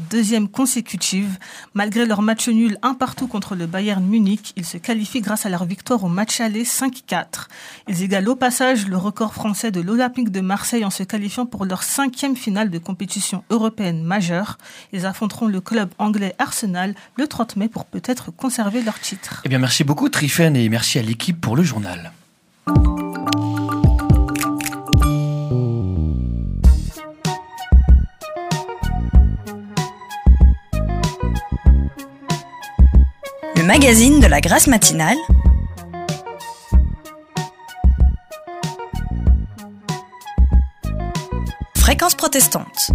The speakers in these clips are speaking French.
2e consécutive. Malgré leur match nul 1-1 contre le Bayern Munich, ils se qualifient grâce à leur victoire au match aller 5-4. Ils égalent au passage le record français de l'Olympique de Marseille en se qualifiant pour leur 5e finale de compétition européenne majeure. Ils affronteront le club anglais Arsenal le 30 mai pour peut-être conserver leur titre. Eh bien, merci beaucoup Tryphène et merci à l'équipe pour le journal. Le magazine de la Grâce matinale. Fréquence protestante.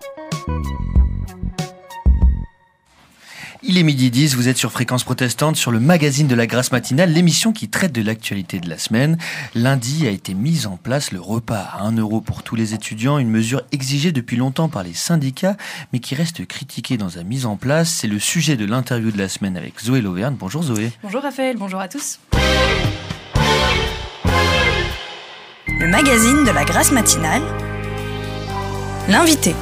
Il est 12h10, vous êtes sur Fréquence Protestante, sur le magazine de la Grâce matinale, l'émission qui traite de l'actualité de la semaine. Lundi a été mis en place le repas à 1 € pour tous les étudiants, une mesure exigée depuis longtemps par les syndicats, mais qui reste critiquée dans sa mise en place. C'est le sujet de l'interview de la semaine avec Zoé Lauvergne. Bonjour Zoé. Bonjour Raphaël, bonjour à tous. Le magazine de la Grâce matinale. L'invité.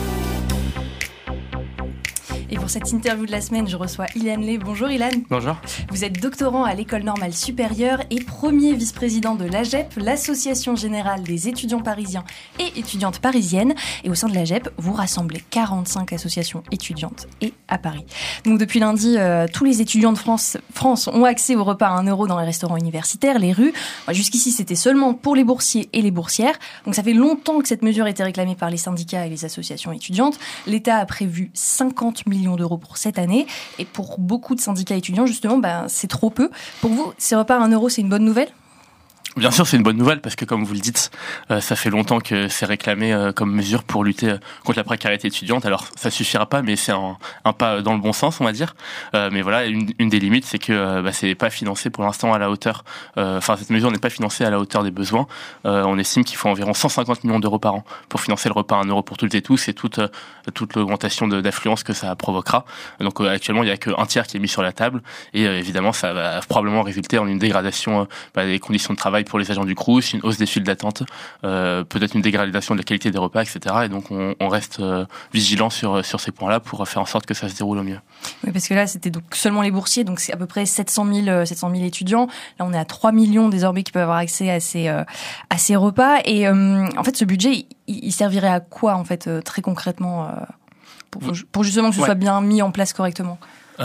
Et pour cette interview de la semaine, je reçois Ilan Lay. Bonjour Ilan. Bonjour. Vous êtes doctorant à l'École normale supérieure et premier vice-président de l'AGEP, l'Association générale des étudiants parisiens et étudiantes parisiennes. Et au sein de l'AGEP, vous rassemblez 45 associations étudiantes et à Paris. Donc depuis lundi, tous les étudiants de France ont accès au repas à 1 € dans les restaurants universitaires, les rues. Jusqu'ici, c'était seulement pour les boursiers et les boursières. Donc ça fait longtemps que cette mesure était réclamée par les syndicats et les associations étudiantes. L'État a prévu 50 millions d'euros pour cette année. Et pour beaucoup de syndicats étudiants, justement, c'est trop peu. Pour vous, ces repas à 1 €, c'est une bonne nouvelle ? Bien sûr, c'est une bonne nouvelle parce que, comme vous le dites, ça fait longtemps que c'est réclamé comme mesure pour lutter contre la précarité étudiante. Alors, ça suffira pas, mais c'est un pas dans le bon sens, on va dire. Mais voilà, une des limites, c'est que c'est pas financé pour l'instant à la hauteur. Cette mesure n'est pas financée à la hauteur des besoins. On estime qu'il faut environ 150 millions d'euros par an pour financer le repas à 1 € pour toutes et tous et toute l'augmentation d'affluence que ça provoquera. Donc, actuellement, il y a qu'un tiers qui est mis sur la table et évidemment, ça va probablement résulter en une dégradation des conditions de travail pour les agents du Crous, une hausse des files d'attente, peut-être une dégradation de la qualité des repas, etc. Et donc on reste vigilant sur ces points-là pour faire en sorte que ça se déroule au mieux. Oui, parce que là, c'était donc seulement les boursiers, donc c'est à peu près 700 000 étudiants. Là, on est à 3 millions désormais qui peuvent avoir accès à ces repas. Et en fait, ce budget, il servirait à quoi, en fait, très concrètement, pour justement que ce soit bien mis en place correctement ?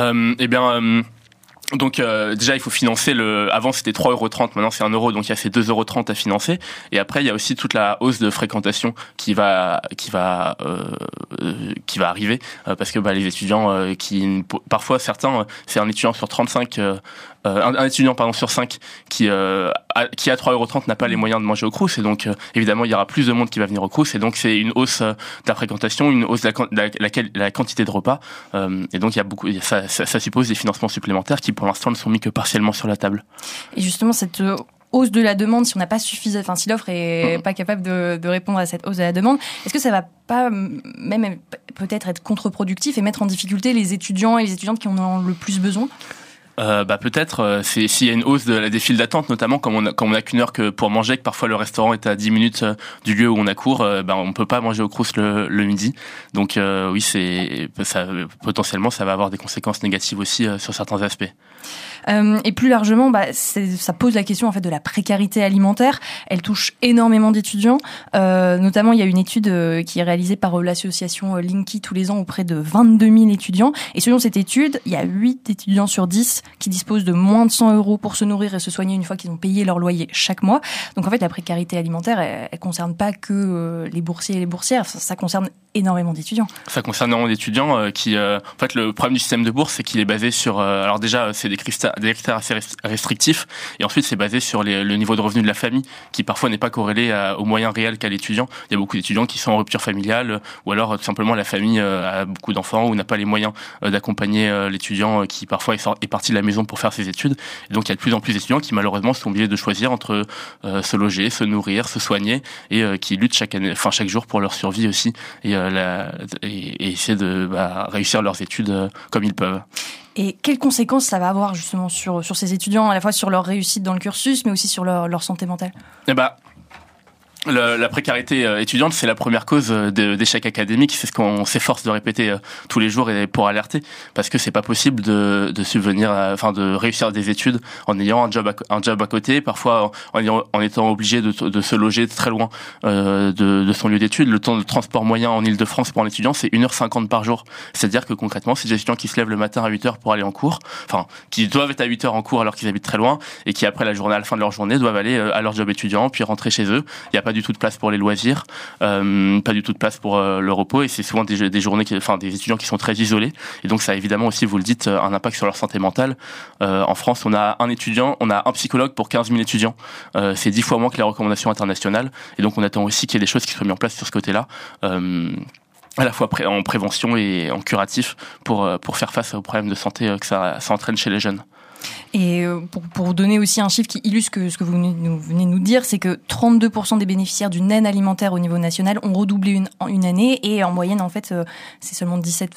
Donc déjà il faut financer avant c'était 3,30 €, maintenant c'est 1 €, donc il y a ces 2,30 € à financer. Et après il y a aussi toute la hausse de fréquentation qui va arriver parce que les étudiants parfois certains, c'est un étudiant sur 35 un étudiant sur 5 qui à 3,30 € n'a pas les moyens de manger au Crous, et donc évidemment il y aura plus de monde qui va venir au Crous, et donc c'est une hausse de la fréquentation, une hausse de la quantité de repas, et donc ça suppose des financements supplémentaires qui pour l'instant ne sont mis que partiellement sur la table. Et justement cette hausse de la demande, si on n'a pas suffisamment, si l'offre est pas capable de répondre à cette hausse de la demande, est-ce que ça va pas même peut-être être contre-productif et mettre en difficulté les étudiants et les étudiantes qui en ont le plus besoin ? Peut-être s'il y a une hausse des files d'attente, notamment comme on a qu'une heure que pour manger, que parfois le restaurant est à 10 minutes du lieu où on a cours, on peut pas manger au Crous le midi. Donc oui, potentiellement ça va avoir des conséquences négatives aussi sur certains aspects. Et plus largement, ça pose la question en fait de la précarité alimentaire. Elle touche énormément d'étudiants. Notamment, il y a une étude qui est réalisée par l'association Linky tous les ans auprès de 22 000 étudiants. Et selon cette étude, il y a 8 étudiants sur 10 qui disposent de moins de 100 € pour se nourrir et se soigner une fois qu'ils ont payé leur loyer chaque mois. Donc en fait, la précarité alimentaire, elle concerne pas que les boursiers et les boursières. Ça concerne énormément d'étudiants. Ça concerne énormément d'étudiants qui, en fait, le problème du système de bourse, c'est qu'il est basé sur, alors déjà, c'est des critères assez restrictifs, et ensuite c'est basé sur le niveau de revenu de la famille, qui parfois n'est pas corrélé aux moyens réels qu'a l'étudiant. Il y a beaucoup d'étudiants qui sont en rupture familiale, ou alors tout simplement la famille a beaucoup d'enfants ou n'a pas les moyens d'accompagner l'étudiant qui parfois est parti de la maison pour faire ses études. Et donc il y a de plus en plus d'étudiants qui malheureusement sont obligés de choisir entre se loger, se nourrir, se soigner, et qui luttent chaque jour pour leur survie aussi, et essayer de réussir leurs études comme ils peuvent. Et quelles conséquences ça va avoir justement sur ces étudiants, à la fois sur leur réussite dans le cursus, mais aussi sur leur santé mentale ? La précarité étudiante, c'est la première cause d'échec académique. C'est ce qu'on s'efforce de répéter tous les jours et pour alerter, parce que c'est pas possible de subvenir, de réussir des études en ayant un job à côté, parfois en étant obligé de se loger très loin de son lieu d'études. Le temps de transport moyen en Île-de-France pour un étudiant, c'est 1h50 par jour. C'est-à-dire que concrètement, c'est des étudiants qui se lèvent le matin à 8h pour aller en cours, qui doivent être à 8h en cours alors qu'ils habitent très loin, et qui après à la fin de leur journée doivent aller à leur job étudiant puis rentrer chez eux. Il y a pas du tout de place pour les loisirs, pas du tout de place pour le repos, et c'est souvent des journées, des étudiants qui sont très isolés, et donc ça a évidemment aussi, vous le dites, un impact sur leur santé mentale. En France, on a un psychologue pour 15 000 étudiants. C'est 10 fois moins que les recommandations internationales, et donc on attend aussi qu'il y ait des choses qui soient mises en place sur ce côté-là. À la fois en prévention et en curatif pour faire face aux problèmes de santé que ça entraîne chez les jeunes. Et pour vous donner aussi un chiffre qui illustre ce que vous venez de nous dire, c'est que 32% des bénéficiaires d'une aide alimentaire au niveau national ont redoublé une année, et en moyenne, en fait, c'est seulement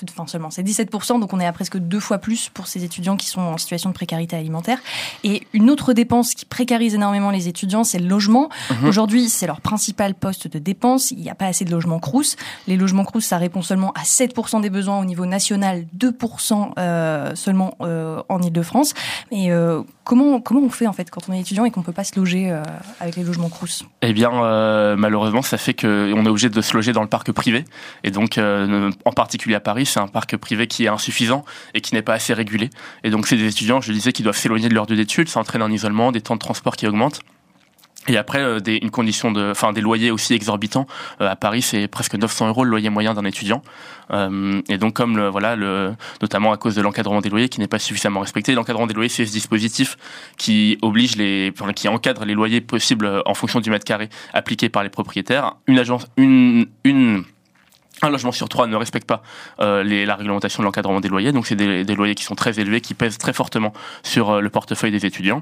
17%, donc on est à presque 2 fois plus pour ces étudiants qui sont en situation de précarité alimentaire. Et une autre dépense qui précarise énormément les étudiants, c'est le logement. Aujourd'hui, c'est leur principal poste de dépense. Il n'y a pas assez de logements Crous. Les logements Crous, ça répond seulement à 7% des besoins au niveau national, 2% seulement en Île-de-France. Mais comment on fait en fait quand on est étudiant et qu'on peut pas se loger avec les logements Crous ? Eh bien, malheureusement, ça fait qu'on est obligé de se loger dans le parc privé. Et donc, en particulier à Paris, c'est un parc privé qui est insuffisant et qui n'est pas assez régulé. Et donc, c'est des étudiants, je disais, qui doivent s'éloigner de leur lieu d'études. Ça entraîne un isolement, des temps de transport qui augmentent. Et après, une condition des loyers aussi exorbitants. À Paris, c'est presque 900 € le loyer moyen d'un étudiant. Et donc, comme notamment à cause de l'encadrement des loyers qui n'est pas suffisamment respecté. L'encadrement des loyers, c'est ce dispositif qui oblige qui encadre les loyers possibles en fonction du mètre carré appliqué par les propriétaires. Un logement sur 3 ne respecte pas la réglementation de l'encadrement des loyers. Donc, c'est des loyers qui sont très élevés, qui pèsent très fortement sur le portefeuille des étudiants.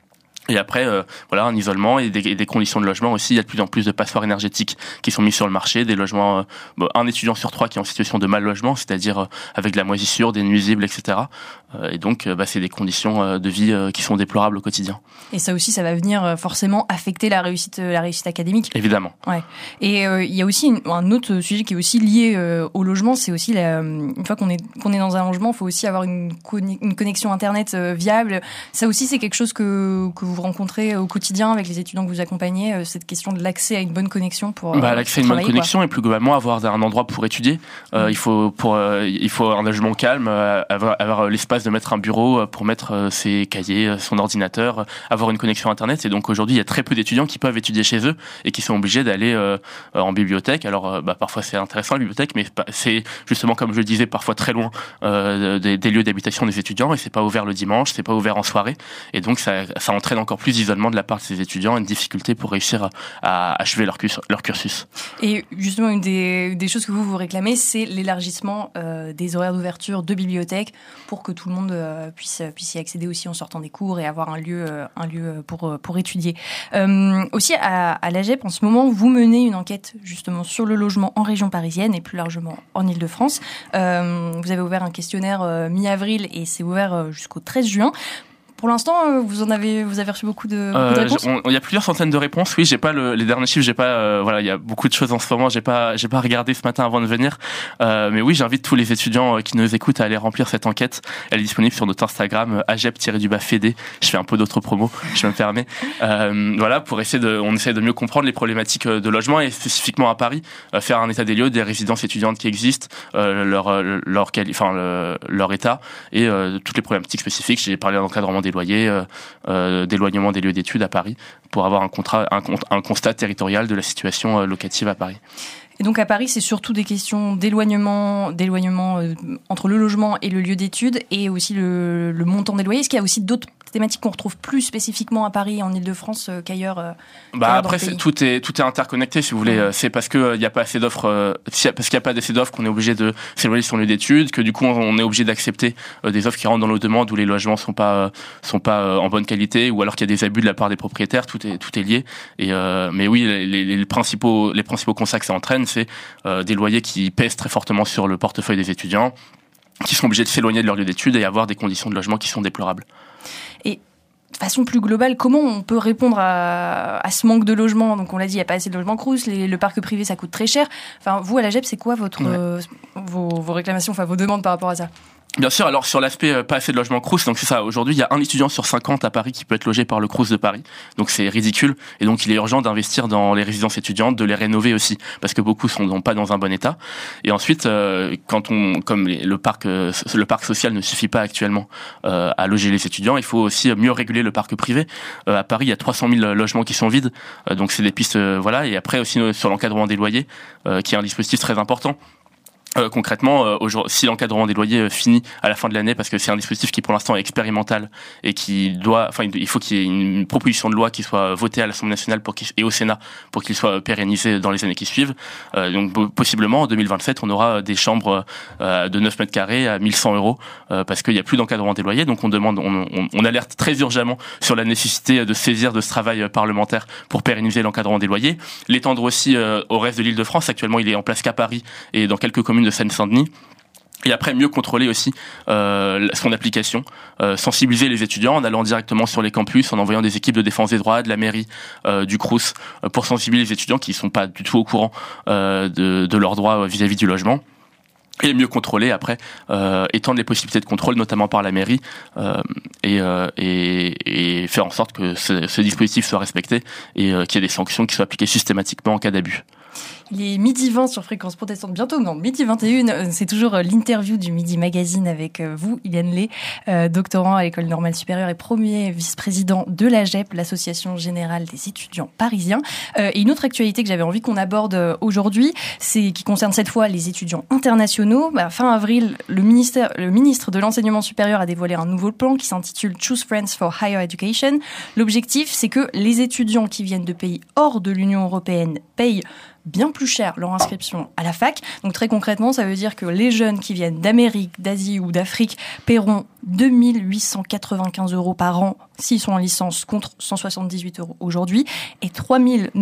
Et après, un isolement et des conditions de logement aussi. Il y a de plus en plus de passoires énergétiques qui sont mises sur le marché, des logements, un étudiant sur 3 qui est en situation de mal logement, c'est-à-dire avec de la moisissure, des nuisibles, etc. Et donc, c'est des conditions de vie qui sont déplorables au quotidien. Et ça aussi, ça va venir forcément affecter la réussite académique. Évidemment. Ouais. Et il y a aussi un autre sujet qui est aussi lié au logement, c'est aussi une fois qu'on est dans un logement, il faut aussi avoir une connexion internet viable. Ça aussi, c'est quelque chose que vous rencontrez au quotidien avec les étudiants que vous accompagnez, cette question de l'accès à une bonne connexion pour l'accès à une bonne connexion, et plus globalement avoir un endroit pour étudier. Il faut un logement calme, avoir l'espace de mettre un bureau pour mettre ses cahiers, son ordinateur, avoir une connexion internet. Et donc aujourd'hui, il y a très peu d'étudiants qui peuvent étudier chez eux et qui sont obligés d'aller en bibliothèque. Alors parfois c'est intéressant la bibliothèque, mais c'est justement, comme je le disais, parfois très loin des lieux d'habitation des étudiants, et c'est pas ouvert le dimanche, c'est pas ouvert en soirée, et donc ça entraîne encore plus d'isolement de la part de ces étudiants, une difficulté pour réussir à achever leur cursus. Et justement, une des choses que vous réclamez, c'est l'élargissement des horaires d'ouverture de bibliothèques pour que tout le monde puisse y accéder aussi en sortant des cours et avoir un lieu pour étudier. Aussi, à l'AGEP, en ce moment, vous menez une enquête justement sur le logement en région parisienne et plus largement en Île-de-France. Vous avez ouvert un questionnaire mi-avril et c'est ouvert jusqu'au 13 juin. Pour l'instant, vous avez reçu beaucoup de réponses. Il y a plusieurs centaines de réponses. Oui, j'ai pas les derniers chiffres. J'ai pas. Il y a beaucoup de choses en ce moment. J'ai pas regardé ce matin avant de venir. Mais oui, j'invite tous les étudiants qui nous écoutent à aller remplir cette enquête. Elle est disponible sur notre Instagram agep-FED. Je fais un peu d'autres promos. Je me permets. Pour on essaie de mieux comprendre les problématiques de logement, et spécifiquement à Paris, faire un état des lieux des résidences étudiantes qui existent, leur état et toutes les problématiques spécifiques. J'ai parlé d'encadrement des loyers, d'éloignement des lieux d'études à Paris, pour avoir un constat territorial de la situation locative à Paris. Et donc à Paris, c'est surtout des questions d'éloignement entre le logement et le lieu d'études, et aussi le montant des loyers. Est-ce qu'il y a aussi d'autres thématiques qu'on retrouve plus spécifiquement à Paris, en Île-de-France, qu'ailleurs après, tout est interconnecté, si vous voulez. C'est parce qu'il n'y a pas assez d'offres, parce qu'il n'y a pas assez d'offres qu'on est obligé de s'éloigner de son lieu d'études, que du coup on est obligé d'accepter des offres qui rentrent dans nos demandes où les logements sont pas en bonne qualité, ou alors qu'il y a des abus de la part des propriétaires. Tout est lié. Mais oui, les principaux constats que ça entraîne, c'est des loyers qui pèsent très fortement sur le portefeuille des étudiants, qui sont obligés de s'éloigner de leur lieu d'études et avoir des conditions de logement qui sont déplorables. Et justement, une des choses que vous réclamez, c'est l'élargissement des horaires d'ouverture de bibliothèques pour que tout le monde puisse y accéder aussi en sortant des cours et avoir un constat territorial de la situation locative à Paris, pour avoir un constat un constat territorial de la situation locative à Paris. façon plus globale, comment on peut répondre à ce manque de logement? Donc on l'a dit, il n'y a pas assez de logements Crous, le parc privé ça coûte très cher. Enfin, vous à la GEP, c'est quoi vos réclamations, enfin vos demandes par rapport à ça? Bien sûr, alors sur l'aspect pas assez de logements Crous, donc c'est ça, aujourd'hui il y a un étudiant sur 50 à Paris qui peut être logé par le Crous de Paris, donc c'est ridicule, et donc il est urgent d'investir dans les résidences étudiantes, de les rénover aussi, parce que beaucoup sont pas dans un bon état. Et ensuite, comme le parc social ne suffit pas actuellement à loger les étudiants, il faut aussi mieux réguler le parc privé. À Paris, il y a 300 000 logements qui sont vides, donc c'est des pistes, voilà, et après aussi sur l'encadrement des loyers, qui est un dispositif très important. Concrètement, si l'encadrement des loyers finit à la fin de l'année, parce que c'est un dispositif qui pour l'instant est expérimental et il faut qu'il y ait une proposition de loi qui soit votée à l'Assemblée nationale et au Sénat pour qu'il soit pérennisé dans les années qui suivent. Donc possiblement en 2027, on aura des chambres de 9 mètres carrés à 1 100 euros parce qu'il n'y a plus d'encadrement des loyers. Donc on alerte très urgemment sur la nécessité de saisir de ce travail parlementaire pour pérenniser l'encadrement des loyers, l'étendre aussi au reste de l'Île-de-France. Actuellement, il est en place qu'à Paris et dans quelques communes de Seine-Saint-Denis. Et après, mieux contrôler aussi son application, sensibiliser les étudiants en allant directement sur les campus, en envoyant des équipes de défense des droits, de la mairie, du Crous, pour sensibiliser les étudiants qui ne sont pas du tout au courant de leurs droits vis-à-vis du logement. Et mieux contrôler après, étendre les possibilités de contrôle, notamment par la mairie, et faire en sorte que ce dispositif soit respecté et qu'il y ait des sanctions qui soient appliquées systématiquement en cas d'abus. Il est 12h20 sur Fréquence Protestante, bientôt, non, 12h21, c'est toujours l'interview du Midi Magazine avec vous, Iliane Lé, doctorant à l'École Normale Supérieure et premier vice-président de l'AGEP, l'Association Générale des Étudiants Parisiens. Et une autre actualité que j'avais envie qu'on aborde aujourd'hui, c'est qui concerne cette fois les étudiants internationaux. Fin avril, le ministre de l'Enseignement Supérieur a dévoilé un nouveau plan qui s'intitule Choose Friends for Higher Education. L'objectif, c'est que les étudiants qui viennent de pays hors de l'Union européenne payent bien plus cher leur inscription à la fac. Donc très concrètement, ça veut dire que les jeunes qui viennent d'Amérique, d'Asie ou d'Afrique paieront 2 895 € par an s'ils sont en licence contre 178 € aujourd'hui et 3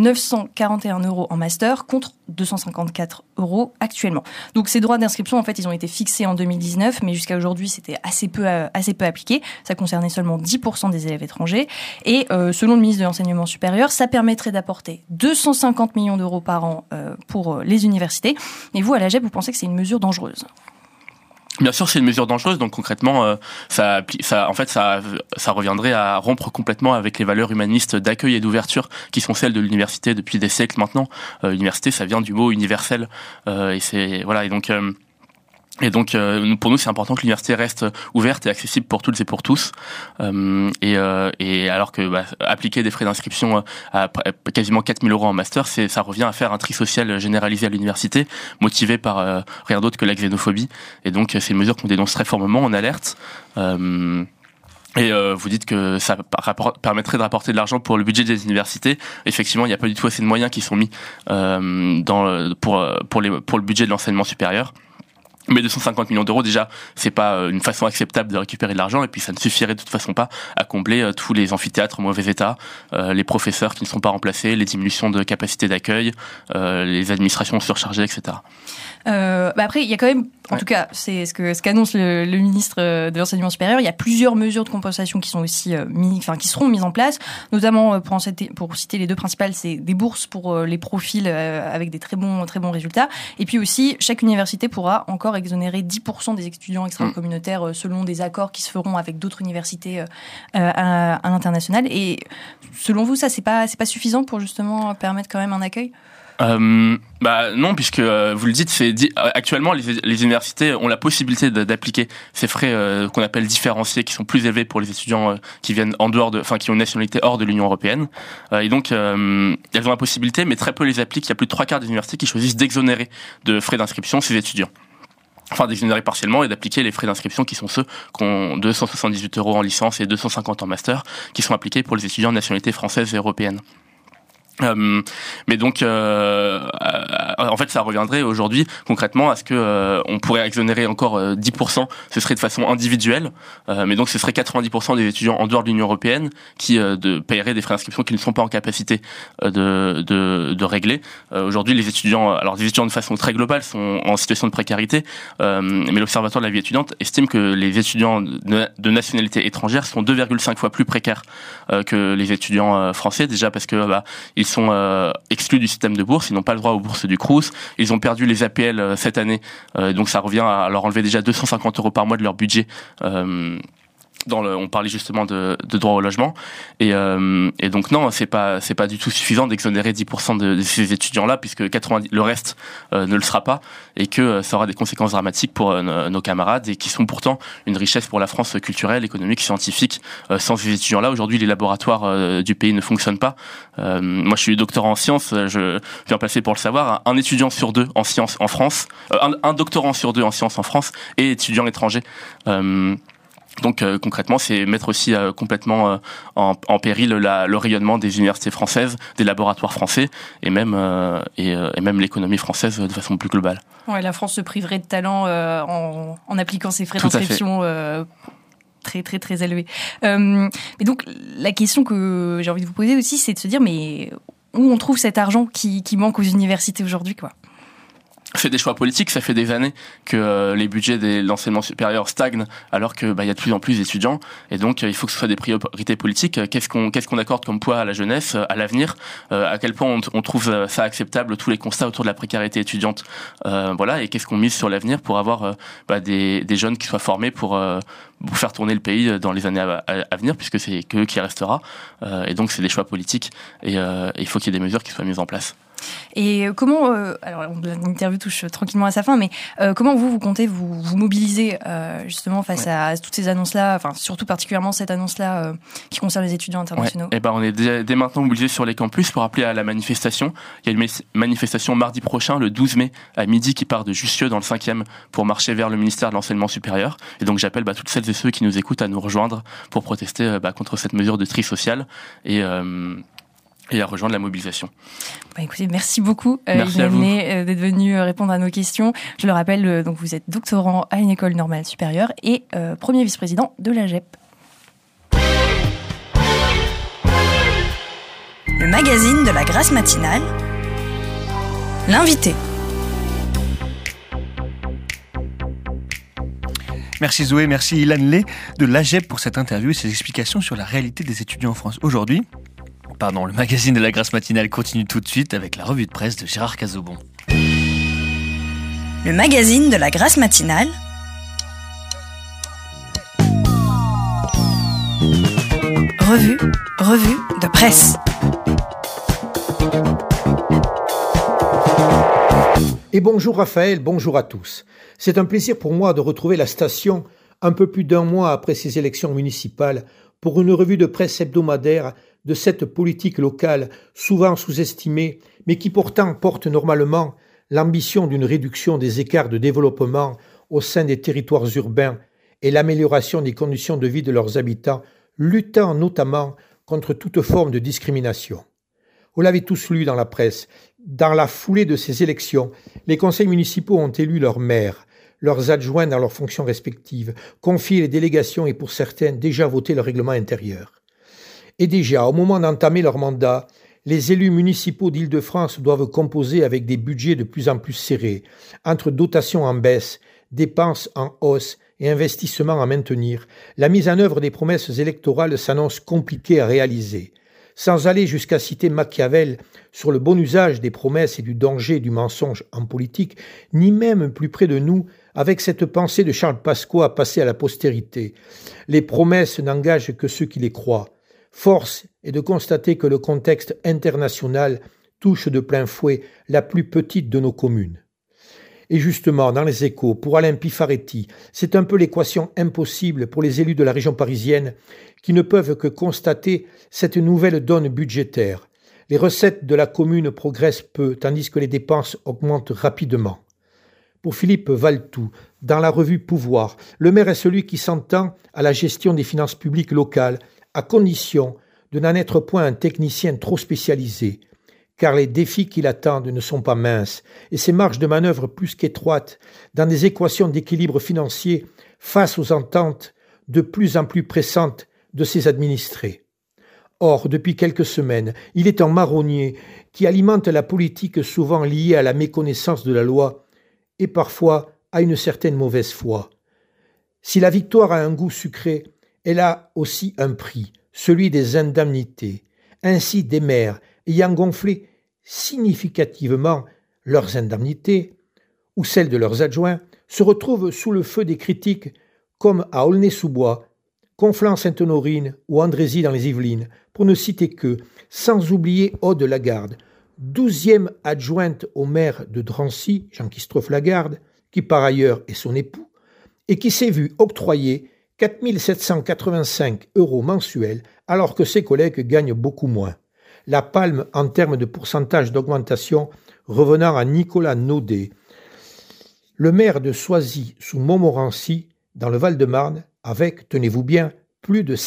941 € en master contre 254 € actuellement. Donc ces droits d'inscription, en fait, ils ont été fixés en 2019, mais jusqu'à aujourd'hui, c'était assez peu appliqué. Ça concernait seulement 10% des élèves étrangers. Et selon le ministre de l'Enseignement supérieur, ça permettrait d'apporter 250 millions d'euros par an pour les universités. Et vous, à l'AGEP, vous pensez que c'est une mesure dangereuse ? Bien sûr, c'est une mesure dangereuse. Donc concrètement, ça reviendrait à rompre complètement avec les valeurs humanistes d'accueil et d'ouverture qui sont celles de l'université depuis des siècles maintenant. L'université, ça vient du mot universel, et c'est voilà. Et donc, pour nous, c'est important que l'université reste ouverte et accessible pour toutes et pour tous. Et alors que appliquer des frais d'inscription à quasiment 4 000 € en master, ça revient à faire un tri social généralisé à l'université, motivé par rien d'autre que la xénophobie. Et donc, c'est une mesure qu'on dénonce très formellement, on alerte. Et vous dites que ça permettrait de rapporter de l'argent pour le budget des universités. Effectivement, il n'y a pas du tout assez de moyens qui sont mis pour le budget de l'enseignement supérieur. Mais 250 millions d'euros, déjà, c'est pas une façon acceptable de récupérer de l'argent, et puis ça ne suffirait de toute façon pas à combler tous les amphithéâtres en mauvais état, les professeurs qui ne sont pas remplacés, les diminutions de capacité d'accueil, les administrations surchargées, etc. Après, il y a quand même, en tout cas, c'est ce qu'annonce le ministre de l'Enseignement supérieur. Il y a plusieurs mesures de compensation qui sont aussi qui seront mises en place, notamment pour citer les deux principales, c'est des bourses pour les profils avec des très bons résultats. Et puis aussi, chaque université pourra encore exonérer 10% des étudiants extra-communautaires selon des accords qui se feront avec d'autres universités à l'international. Et selon vous, ça c'est pas suffisant pour justement permettre quand même un accueil? Non, puisque vous le dites, actuellement les universités ont la possibilité d'appliquer ces frais qu'on appelle différenciés, qui sont plus élevés pour les étudiants qui viennent qui ont une nationalité hors de l'Union européenne. Et donc elles ont la possibilité, mais très peu les appliquent. Il y a plus de 3/4 des universités qui choisissent d'exonérer de frais d'inscription ces étudiants. Enfin, d'exonérer partiellement et d'appliquer les frais d'inscription qui sont ceux qui ont 278 € en licence et 250 en master, qui sont appliqués pour les étudiants de nationalité française et européenne. Mais donc, en fait, ça reviendrait aujourd'hui concrètement à ce que on pourrait exonérer encore 10%. Ce serait de façon individuelle, mais donc ce serait 90% des étudiants en dehors de l'Union européenne qui paieraient des frais d'inscription qu'ils ne sont pas en capacité de régler. Aujourd'hui, les étudiants de façon très globale sont en situation de précarité, mais l'Observatoire de la vie étudiante estime que les étudiants de nationalité étrangère sont 2,5 fois plus précaires que les étudiants français, déjà parce que ils sont exclus du système de bourse, ils n'ont pas le droit aux bourses du Crous, ils ont perdu les APL cette année, donc ça revient à leur enlever déjà 250 € par mois de leur budget. On parlait justement de droit au logement et donc non, c'est pas du tout suffisant d'exonérer 10% de ces étudiants-là, puisque le reste ne le sera pas, et que ça aura des conséquences dramatiques pour nos camarades, et qui sont pourtant une richesse pour la France culturelle, économique, scientifique. Sans ces étudiants-là, aujourd'hui, les laboratoires du pays ne fonctionnent pas. Moi, je suis doctorant en sciences, je viens passer pour le savoir. Un étudiant sur deux en sciences en France, un doctorant sur deux en sciences en France est étudiant étranger. Donc concrètement, c'est mettre aussi complètement en péril le rayonnement des universités françaises, des laboratoires français, et même l'économie française de façon plus globale. Ouais, la France se priverait de talent en appliquant ses frais d'inscription très très très élevés. Et donc la question que j'ai envie de vous poser aussi, c'est de se dire, mais où on trouve cet argent qui manque aux universités aujourd'hui, quoi? C'est des choix politiques, ça fait des années que les budgets de l'enseignement supérieur stagnent, alors que y a de plus en plus d'étudiants, et donc il faut que ce soit des priorités politiques. Qu'est-ce qu'on accorde comme poids à la jeunesse, à l'avenir, à quel point on trouve ça acceptable, tous les constats autour de la précarité étudiante, et qu'est-ce qu'on mise sur l'avenir pour avoir des jeunes qui soient formés pour faire tourner le pays dans les années à venir, puisque c'est qu'eux qui restera, et donc c'est des choix politiques, et il faut qu'il y ait des mesures qui soient mises en place. Et comment, alors l'interview touche tranquillement à sa fin, mais comment vous comptez vous mobiliser justement face à toutes ces annonces-là, enfin surtout particulièrement cette annonce-là qui concerne les étudiants internationaux? On est dès maintenant mobilisés sur les campus pour appeler à la manifestation. Il y a une manifestation mardi prochain, le 12 mai, à midi, qui part de Jussieu dans le 5e pour marcher vers le ministère de l'Enseignement supérieur. Et donc j'appelle toutes celles et ceux qui nous écoutent à nous rejoindre pour protester contre cette mesure de tri social et à rejoindre la mobilisation. Écoutez, merci beaucoup merci à vous d'être venu répondre à nos questions. Je le rappelle, donc vous êtes doctorant à une école normale supérieure et premier vice-président de l'AGEP. Le magazine de la Grâce matinale, l'invité. Merci Zoé, merci Ilan Lé de l'AGEP pour cette interview et ses explications sur la réalité des étudiants en France aujourd'hui. Le magazine de la Grâce matinale continue tout de suite avec la revue de presse de Gérard Cazobon. Le magazine de la Grâce matinale. Revue de presse. Et bonjour Raphaël, bonjour à tous. C'est un plaisir pour moi de retrouver la station un peu plus d'un mois après ces élections municipales pour une revue de presse hebdomadaire de cette politique locale souvent sous-estimée, mais qui pourtant porte normalement l'ambition d'une réduction des écarts de développement au sein des territoires urbains et l'amélioration des conditions de vie de leurs habitants, luttant notamment contre toute forme de discrimination. Vous l'avez tous lu dans la presse, dans la foulée de ces élections, les conseils municipaux ont élu leurs maires, leurs adjoints dans leurs fonctions respectives, confié les délégations et pour certains déjà voté le règlement intérieur. Et déjà, au moment d'entamer leur mandat, les élus municipaux d'Île-de-France doivent composer avec des budgets de plus en plus serrés, entre dotations en baisse, dépenses en hausse et investissements à maintenir. La mise en œuvre des promesses électorales s'annonce compliquée à réaliser. Sans aller jusqu'à citer Machiavel sur le bon usage des promesses et du danger du mensonge en politique, ni même plus près de nous avec cette pensée de Charles Pasqua passée à la postérité. Les promesses n'engagent que ceux qui les croient. Force est de constater que le contexte international touche de plein fouet la plus petite de nos communes. Et justement, dans les Échos, pour Alain Pifaretti, c'est un peu l'équation impossible pour les élus de la région parisienne qui ne peuvent que constater cette nouvelle donne budgétaire. Les recettes de la commune progressent peu, tandis que les dépenses augmentent rapidement. Pour Philippe Valtou, dans la revue Pouvoir, le maire est celui qui s'entend à la gestion des finances publiques locales, à condition de n'en être point un technicien trop spécialisé. car les défis qui l'attendent ne sont pas minces, et ses marges de manœuvre plus qu'étroites dans des équations d'équilibre financier face aux ententes de plus en plus pressantes de ses administrés. Or, depuis quelques semaines, il est un marronnier qui alimente la politique souvent liée à la méconnaissance de la loi et parfois à une certaine mauvaise foi. Si la victoire a un goût sucré, elle a aussi un prix, celui des indemnités. Ainsi, des maires ayant gonflé significativement leurs indemnités ou celles de leurs adjoints se retrouvent sous le feu des critiques comme à Aulnay-sous-Bois, Conflans-Sainte-Honorine ou Andrézy dans les Yvelines, pour ne citer que, sans oublier Aude Lagarde, 12e adjointe au maire de Drancy, Jean-Christophe Lagarde, qui par ailleurs est son époux, et qui s'est vu octroyer 4 785 € mensuels alors que ses collègues gagnent beaucoup moins. La palme en termes de pourcentage d'augmentation revenant à Nicolas Naudet, le maire de Soisy sous Montmorency, dans le Val-de-Marne, avec, tenez-vous bien, plus de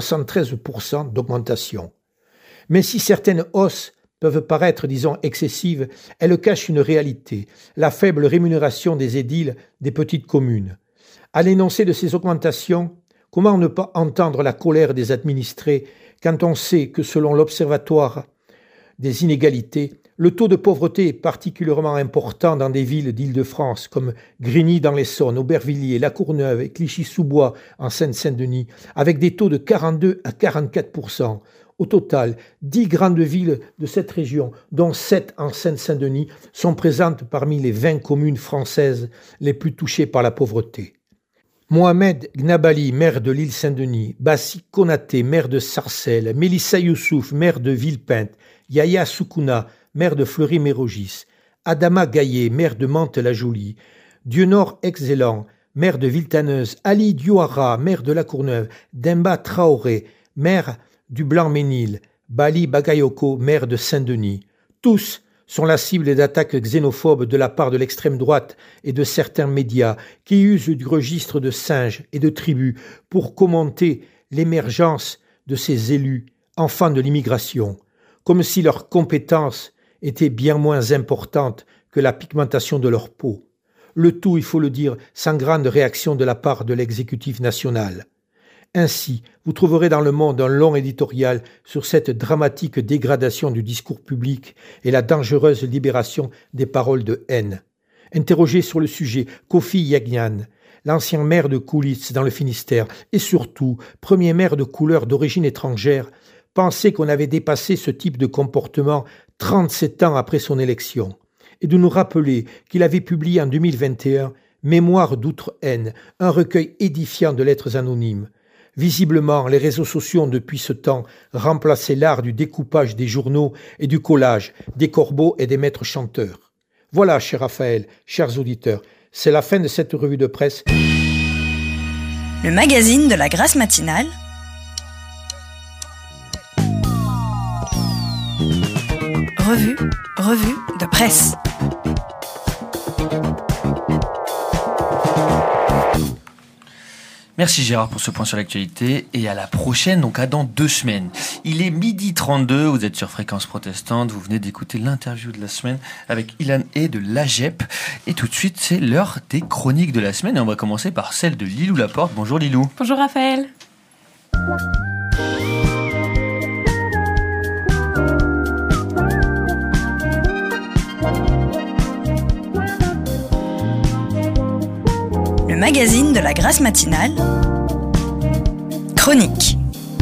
173% d'augmentation. Mais si certaines hausses peuvent paraître, disons, excessives, elles cachent une réalité, la faible rémunération des édiles des petites communes. À l'énoncé de ces augmentations, comment ne pas entendre la colère des administrés quand on sait que selon l'Observatoire des inégalités, le taux de pauvreté est particulièrement important dans des villes d'Île-de-France comme Grigny dans l'Essonne, Aubervilliers, La Courneuve et Clichy-sous-Bois en Seine-Saint-Denis, avec des taux de 42 à 44%. Au total, 10 grandes villes de cette région, dont 7 en Seine-Saint-Denis, sont présentes parmi les 20 communes françaises les plus touchées par la pauvreté. Mohamed Gnabali, maire de l'île Saint-Denis, Bassi Konaté, maire de Sarcelles, Mélissa Youssouf, maire de Villepinte, Yaya Soukouna, maire de Fleury-Mérogis, Adama Gaillet, maire de Mantes-la-Jolie, Dieunor Excellent, maire de Villetaneuse, Ali Diouara, maire de La Courneuve, Demba Traoré, maire du Blanc-Ménil, Bali Bagayoko, maire de Saint-Denis. Tous sont la cible d'attaques xénophobes de la part de l'extrême droite et de certains médias qui usent du registre de singes et de tribus pour commenter l'émergence de ces élus, enfants de l'immigration, comme si leurs compétences étaient bien moins importantes que la pigmentation de leur peau. Le tout, il faut le dire, sans grande réaction de la part de l'exécutif national. Ainsi, vous trouverez dans Le Monde un long éditorial sur cette dramatique dégradation du discours public et la dangereuse libération des paroles de haine. Interrogé sur le sujet, Kofi Yagnan, l'ancien maire de Coulitz dans le Finistère et surtout premier maire de couleur d'origine étrangère, pensait qu'on avait dépassé ce type de comportement 37 ans après son élection, et de nous rappeler qu'il avait publié en 2021 « Mémoire d'outre-haine », un recueil édifiant de lettres anonymes. Visiblement, les réseaux sociaux ont depuis ce temps remplacé l'art du découpage des journaux et du collage des corbeaux et des maîtres chanteurs. Voilà, cher Raphaël, chers auditeurs, c'est la fin de cette revue de presse. Le magazine de la Grâce matinale. Revue de presse. Merci Gérard pour ce point sur l'actualité et à la prochaine, donc à dans 2 semaines. Il est 12h32, vous êtes sur Fréquence Protestante, vous venez d'écouter l'interview de la semaine avec Ilan Hay de l'AGEP et tout de suite c'est l'heure des chroniques de la semaine et on va commencer par celle de Lilou Laporte. Bonjour Lilou. Bonjour Raphaël. Le magazine de la Grâce matinale. Chronique.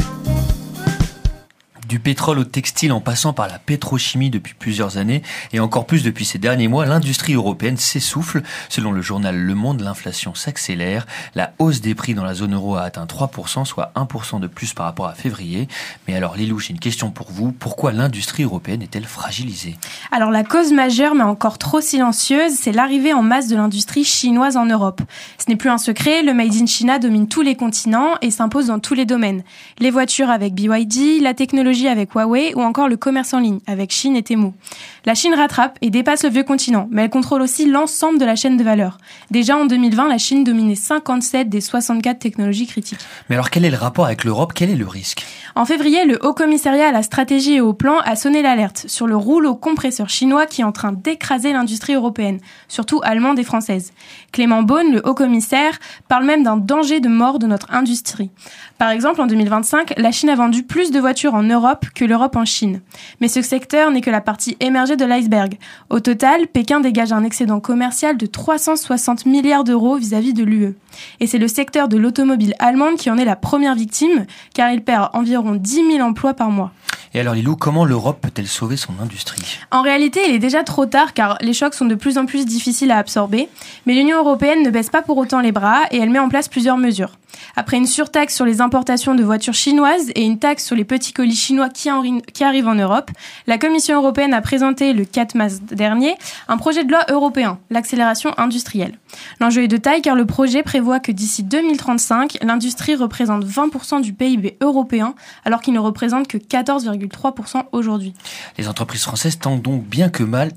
Du pétrole au textile en passant par la pétrochimie depuis plusieurs années et encore plus depuis ces derniers mois, l'industrie européenne s'essouffle. Selon le journal Le Monde, l'inflation s'accélère. La hausse des prix dans la zone euro a atteint 3%, soit 1% de plus par rapport à février. Mais alors Lilou, j'ai une question pour vous. Pourquoi l'industrie européenne est-elle fragilisée ? Alors la cause majeure, mais encore trop silencieuse, c'est l'arrivée en masse de l'industrie chinoise en Europe. Ce n'est plus un secret, le Made in China domine tous les continents et s'impose dans tous les domaines. Les voitures avec BYD, la technologie technologie avec Huawei ou encore le commerce en ligne avec Chine et Temu. La Chine rattrape et dépasse le vieux continent, mais elle contrôle aussi l'ensemble de la chaîne de valeur. Déjà en 2020, la Chine dominait 57 des 64 technologies critiques. Mais alors quel est le rapport avec l'Europe ? Quel est le risque ? En février, le Haut Commissariat à la stratégie et au plan a sonné l'alerte sur le rouleau compresseur chinois qui est en train d'écraser l'industrie européenne, surtout allemande et française. Clément Beaune, le Haut Commissaire, parle même d'un danger de mort de notre industrie. Par exemple, en 2025, la Chine a vendu plus de voitures en Europe que l'Europe en Chine. Mais ce secteur n'est que la partie émergée de l'iceberg. Au total, Pékin dégage un excédent commercial de 360 milliards d'euros vis-à-vis de l'UE. Et c'est le secteur de l'automobile allemande qui en est la première victime, car il perd environ 10 000 emplois par mois. Et alors Lilou, comment l'Europe peut-elle sauver son industrie ? En réalité, il est déjà trop tard car les chocs sont de plus en plus difficiles à absorber, mais l'Union européenne ne baisse pas pour autant les bras et elle met en place plusieurs mesures. Après une surtaxe sur les importations de voitures chinoises et une taxe sur les petits colis chinois qui arrivent en Europe, la Commission européenne a présenté le 4 mars dernier un projet de loi européen, l'accélération industrielle. L'enjeu est de taille car le projet prévoit que d'ici 2035, l'industrie représente 20% du PIB européen alors qu'il ne représente que 14,3% aujourd'hui. Les entreprises françaises tentent bien que mal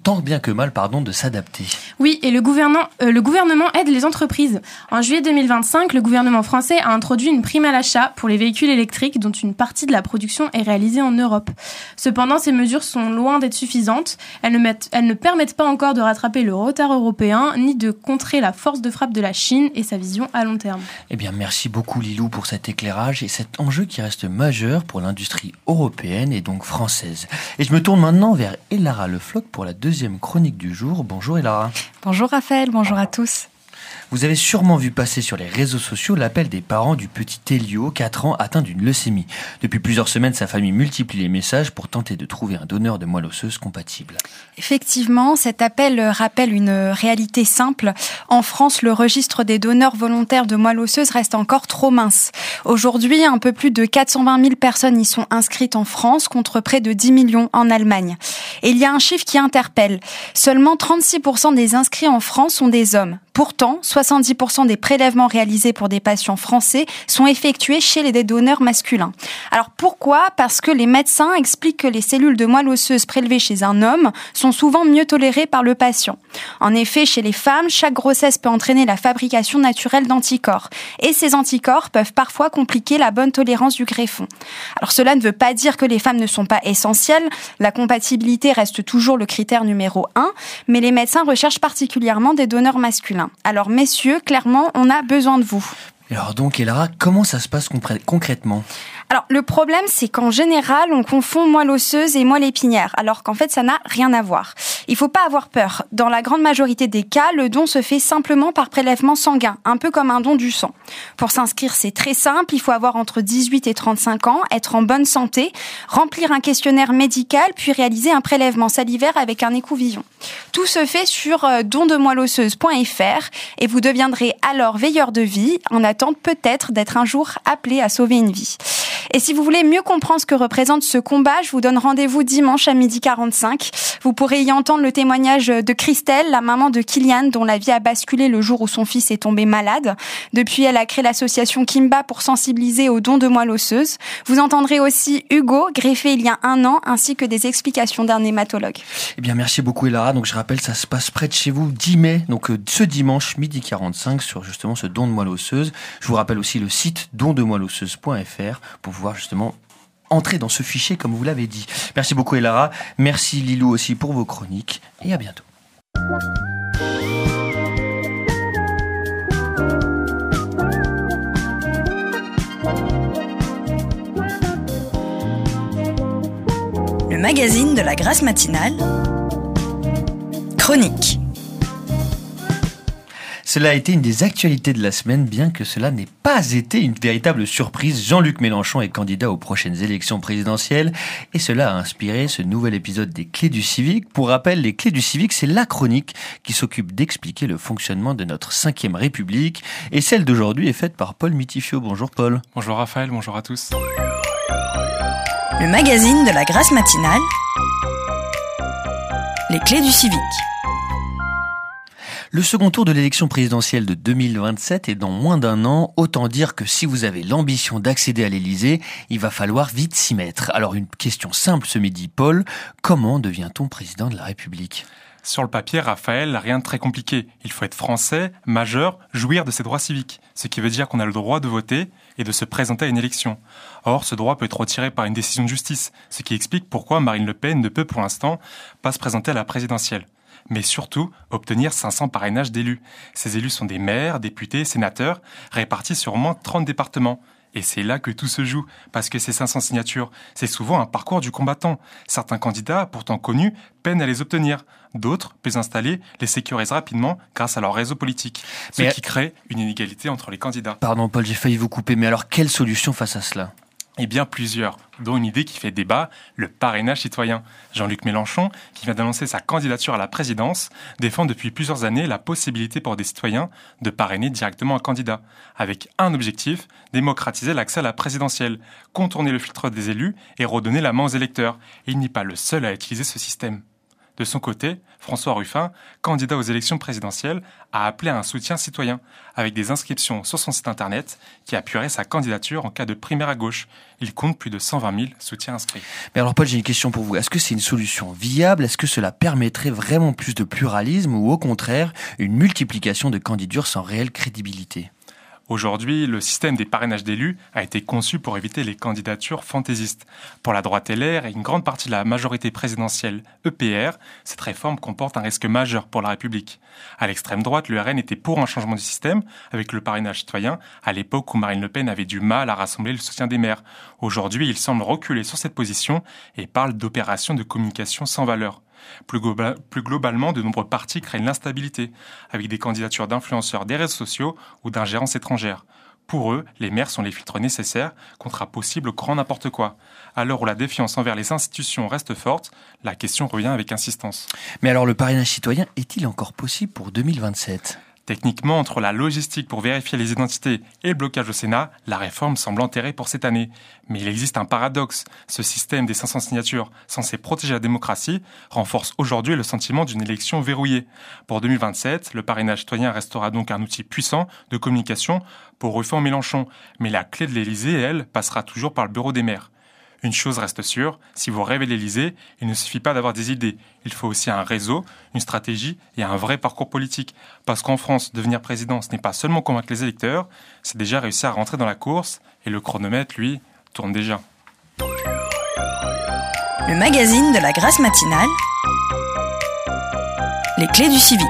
de s'adapter. Oui, et le gouvernement aide les entreprises. En juillet 2025, le gouvernement français a introduit une prime à l'achat pour les véhicules électriques dont une partie de la production est réalisée en Europe. Cependant, ces mesures sont loin d'être suffisantes. Elles ne permettent pas encore de rattraper le retard européen ni de contrer la force de frappe de la Chine et sa vision à long terme. Eh bien, merci beaucoup Lilou pour cet éclairage et cet enjeu qui reste majeur pour l'industrie européenne et donc française. Et je me tourne maintenant vers Elara Le Floch pour la deuxième chronique du jour. Bonjour Elara. Bonjour Raphaël, bonjour à tous. Vous avez sûrement vu passer sur les réseaux sociaux l'appel des parents du petit Elio, 4 ans, atteint d'une leucémie. Depuis plusieurs semaines, sa famille multiplie les messages pour tenter de trouver un donneur de moelle osseuse compatible. Effectivement, cet appel rappelle une réalité simple. En France, le registre des donneurs volontaires de moelle osseuse reste encore trop mince. Aujourd'hui, un peu plus de 420 000 personnes y sont inscrites en France, contre près de 10 millions en Allemagne. Et il y a un chiffre qui interpelle. Seulement 36% des inscrits en France sont des hommes. Pourtant, 70% des prélèvements réalisés pour des patients français sont effectués chez des donneurs masculins. Alors pourquoi ? Parce que les médecins expliquent que les cellules de moelle osseuse prélevées chez un homme sont souvent mieux tolérées par le patient. En effet, chez les femmes, chaque grossesse peut entraîner la fabrication naturelle d'anticorps. Et ces anticorps peuvent parfois compliquer la bonne tolérance du greffon. Alors cela ne veut pas dire que les femmes ne sont pas essentielles. La compatibilité reste toujours le critère numéro 1, mais les médecins recherchent particulièrement des donneurs masculins. Alors messieurs, clairement, on a besoin de vous. Alors donc, Elara, comment ça se passe concrètement ? Alors, le problème, c'est qu'en général, on confond moelle osseuse et moelle épinière, alors qu'en fait, ça n'a rien à voir. Il faut pas avoir peur. Dans la grande majorité des cas, le don se fait simplement par prélèvement sanguin, un peu comme un don du sang. Pour s'inscrire, c'est très simple. Il faut avoir entre 18 et 35 ans, être en bonne santé, remplir un questionnaire médical, puis réaliser un prélèvement salivaire avec un écouvillon. Tout se fait sur dondemoelleosseuse.fr et vous deviendrez alors veilleur de vie, en attente peut-être d'être un jour appelé à sauver une vie. Et si vous voulez mieux comprendre ce que représente ce combat, je vous donne rendez-vous dimanche à 12h45. Vous pourrez y entendre le témoignage de Christelle, la maman de Kylian, dont la vie a basculé le jour où son fils est tombé malade. Depuis, elle a créé l'association Kimba pour sensibiliser aux dons de moelle osseuse. Vous entendrez aussi Hugo, greffé il y a 1 an, ainsi que des explications d'un hématologue. Eh bien, merci beaucoup Elara. Donc, je rappelle, ça se passe près de chez vous, 10 mai, donc ce dimanche, 12h45, sur justement ce don de moelle osseuse. Je vous rappelle aussi le site dondemoelleosseuse.fr pour pouvoir justement entrer dans ce fichier comme vous l'avez dit. Merci beaucoup Elara, merci Lilou aussi pour vos chroniques et à bientôt. Le magazine de la Grasse matinale. Chronique. Cela a été une des actualités de la semaine, bien que cela n'ait pas été une véritable surprise. Jean-Luc Mélenchon est candidat aux prochaines élections présidentielles et cela a inspiré ce nouvel épisode des Clés du Civique. Pour rappel, les Clés du Civique, c'est la chronique qui s'occupe d'expliquer le fonctionnement de notre 5e République et celle d'aujourd'hui est faite par Paul Mitifio. Bonjour Paul. Bonjour Raphaël, bonjour à tous. Le magazine de la Grasse matinale. Les Clés du Civique. Le second tour de l'élection présidentielle de 2027 est dans moins d'un an. Autant dire que si vous avez l'ambition d'accéder à l'Élysée, il va falloir vite s'y mettre. Alors une question simple ce midi, Paul. Comment devient-on président de la République ? Sur le papier, Raphaël, rien de très compliqué. Il faut être français, majeur, jouir de ses droits civiques. Ce qui veut dire qu'on a le droit de voter et de se présenter à une élection. Or, ce droit peut être retiré par une décision de justice, ce qui explique pourquoi Marine Le Pen ne peut pour l'instant pas se présenter à la présidentielle. Mais surtout, obtenir 500 parrainages d'élus. Ces élus sont des maires, députés, sénateurs, répartis sur au moins 30 départements. Et c'est là que tout se joue, parce que ces 500 signatures, c'est souvent un parcours du combattant. Certains candidats, pourtant connus, peinent à les obtenir. D'autres, plus installés, les sécurisent rapidement grâce à leur réseau politique. Ce qui crée une inégalité entre les candidats. Pardon Paul, j'ai failli vous couper, mais alors quelle solution face à cela ? Eh bien plusieurs, dont une idée qui fait débat, le parrainage citoyen. Jean-Luc Mélenchon, qui vient d'annoncer sa candidature à la présidence, défend depuis plusieurs années la possibilité pour des citoyens de parrainer directement un candidat, avec un objectif, démocratiser l'accès à la présidentielle, contourner le filtre des élus et redonner la main aux électeurs. Et il n'est pas le seul à utiliser ce système. De son côté, François Ruffin, candidat aux élections présidentielles, a appelé à un soutien citoyen, avec des inscriptions sur son site internet qui appuierait sa candidature en cas de primaire à gauche. Il compte plus de 120 000 soutiens inscrits. Mais alors Paul, j'ai une question pour vous. Est-ce que c'est une solution viable ? Est-ce que cela permettrait vraiment plus de pluralisme ou au contraire une multiplication de candidatures sans réelle crédibilité ? Aujourd'hui, le système des parrainages d'élus a été conçu pour éviter les candidatures fantaisistes. Pour la droite LR et une grande partie de la majorité présidentielle EPR, cette réforme comporte un risque majeur pour la République. À l'extrême droite, le RN était pour un changement du système avec le parrainage citoyen, à l'époque où Marine Le Pen avait du mal à rassembler le soutien des maires. Aujourd'hui, il semble reculer sur cette position et parle d'opérations de communication sans valeur. Plus globalement, de nombreux partis créent l'instabilité, avec des candidatures d'influenceurs des réseaux sociaux ou d'ingérences étrangères. Pour eux, les maires sont les filtres nécessaires contre un possible grand n'importe quoi. À l'heure où la défiance envers les institutions reste forte, la question revient avec insistance. Mais alors le parrainage citoyen est-il encore possible pour 2027 ? Techniquement, entre la logistique pour vérifier les identités et le blocage au Sénat, la réforme semble enterrée pour cette année. Mais il existe un paradoxe. Ce système des 500 signatures, censé protéger la démocratie, renforce aujourd'hui le sentiment d'une élection verrouillée. Pour 2027, le parrainage citoyen restera donc un outil puissant de communication pour Ruffin Mélenchon. Mais la clé de l'Élysée, elle, passera toujours par le bureau des maires. Une chose reste sûre, si vous rêvez l'Élysée, il ne suffit pas d'avoir des idées. Il faut aussi un réseau, une stratégie et un vrai parcours politique. Parce qu'en France, devenir président, ce n'est pas seulement convaincre les électeurs, c'est déjà réussir à rentrer dans la course. Et le chronomètre, lui, tourne déjà. Le magazine de la Grâce matinale. Les clés du civique.